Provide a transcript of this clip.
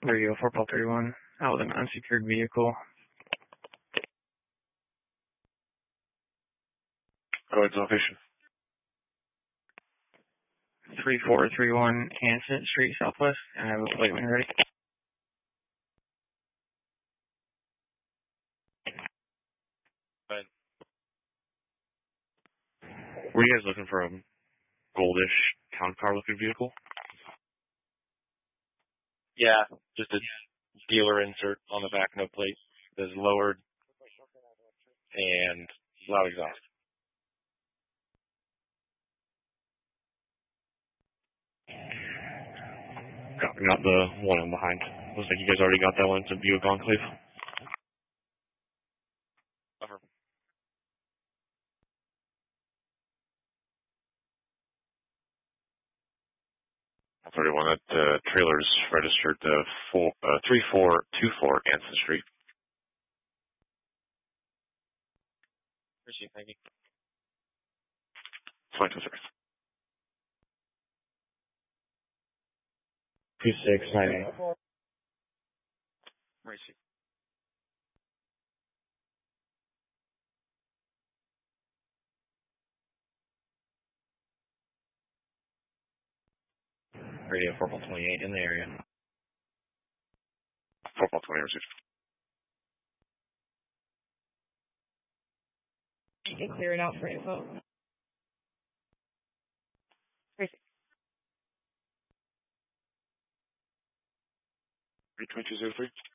There you go, 431, out with an unsecured vehicle. Go ahead, location. 3431 Hanson Street, Southwest, and I have a plate when you're ready. Fine. Were you guys looking for a goldish town car looking vehicle? Yeah, just a dealer insert on the back, no plate. That's lowered and loud exhaust. Got the one in behind. Looks like you guys already got that one. It's a Buick Enclave. Over. 31. That trailer's registered to 3424 Anson Street. Appreciate it. Thank you. 26. 2698. Receipt. Radio 428 in the area. 428 received. You can clear it out for info. 32203.